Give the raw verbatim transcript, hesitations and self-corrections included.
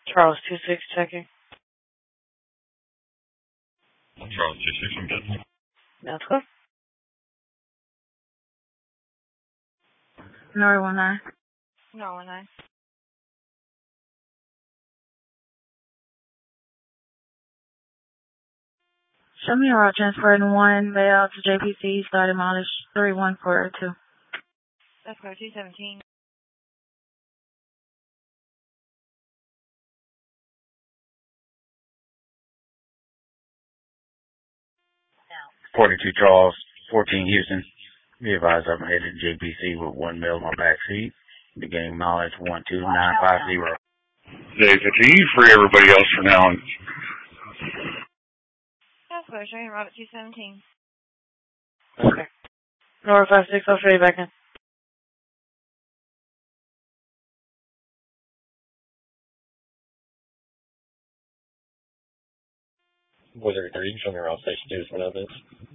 Charles two six checking. Charles two six, I'm good. That's good. Nori one nine. No, one nine. Show me a route transferring one layout to J P C, start demolish three one four two. That's code two seventeen. forty-two Charles, fourteen Houston. Be advised I'm headed to J P C with one mil in my back seat. The game knowledge one two nine five zero. Dave, it's you for everybody else for now. That's code showing Robert two seventeen. Okay. Nora five six, I'll show you back in. Was there three? Show me around station two is one of this.